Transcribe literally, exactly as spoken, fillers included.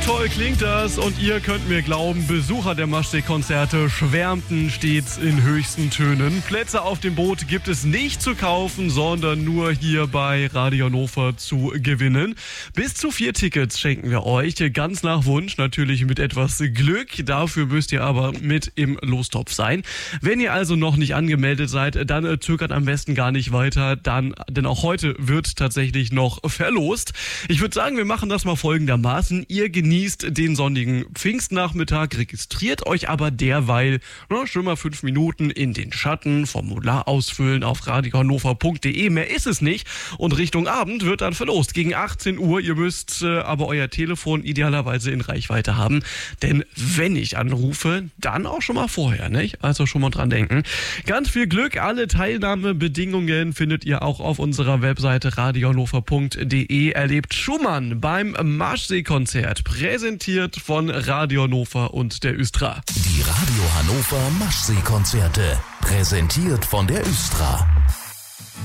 toll klingt das und ihr könnt mir glauben, Besucher der Maschsee-Konzerte schwärmten stets in höchsten Tönen. Plätze auf dem Boot gibt es nicht zu kaufen, sondern nur hier bei Radio Hannover zu gewinnen. Bis zu vier Tickets schenken wir euch, ganz nach Wunsch, natürlich mit etwas Glück. Dafür müsst ihr aber mit im Lostopf sein. Wenn ihr also noch nicht angemeldet seid, dann äh, zögert am besten gar nicht weiter, dann, denn auch heute wird tatsächlich noch verlost. Ich würde sagen, wir machen das mal folgendermaßen. Ihr genießt den sonnigen Pfingstnachmittag, registriert euch aber derweil na, schon mal fünf Minuten in den Schatten, Formular ausfüllen auf radio hannover punkt de. Mehr ist es nicht. Und Richtung Abend wird dann verlost. Gegen achtzehn Uhr. Ihr müsst äh, aber euer Telefon idealerweise in Reichweite haben. Denn wenn ich anrufe, dann auch schon mal vorher, nicht? Also schon mal dran denken. Ganz viel Glück. Alle Teilnahmebedingungen findet ihr auch auf unserer Webseite radio hannover punkt de. Erlebt Schumann beim Maschsee-Konzert. Präsentiert von Radio Hannover und der Östra. Die Radio Hannover Maschsee-Konzerte. Präsentiert von der Östra.